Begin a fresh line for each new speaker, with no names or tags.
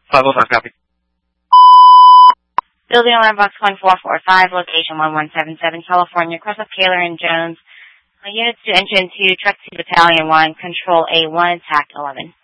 505, copy.
Building alarm box 1445, location 1177, California, cross of Kaler and Jones. Units to enter into Truck 2 Battalion 1, Control A1, TAC 11.